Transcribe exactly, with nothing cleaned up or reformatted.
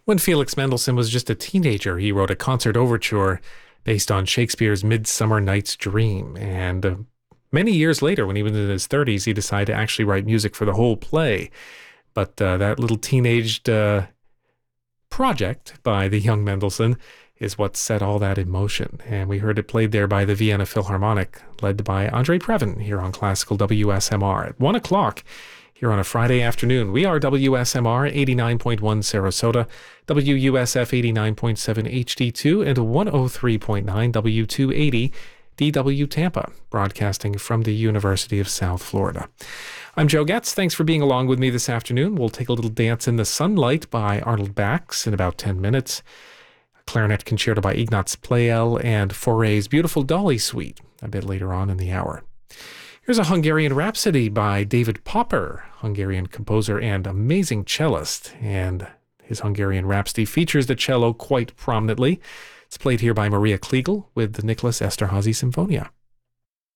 When Felix Mendelssohn was just a teenager, he wrote a concert overture based on Shakespeare's Midsummer Night's Dream. And uh, many years later, when he was in his thirties, he decided to actually write music for the whole play. But uh, that little teenaged uh, project by the young Mendelssohn is what set all that in motion. And we heard it played there by the Vienna Philharmonic, led by Andre Previn here on Classical W S M R at one o'clock. Here on a Friday afternoon. We are W S M R eighty-nine point one Sarasota, W U S F eighty-nine point seven H D two, and one oh three point nine W two eighty D W Tampa, broadcasting from the University of South Florida. I'm Joe Getz. Thanks for being along with me this afternoon. We'll take a little Dance in the Sunlight by Arnold Bax in about ten minutes. A clarinet concerto by Ignaz Pleyel and Fauré's Beautiful Dolly Suite a bit later on in the hour. Here's a Hungarian Rhapsody by David Popper, Hungarian composer and amazing cellist. And his Hungarian Rhapsody features the cello quite prominently. It's played here by Maria Kliegel with the Nicholas Esterházy Sinfonia.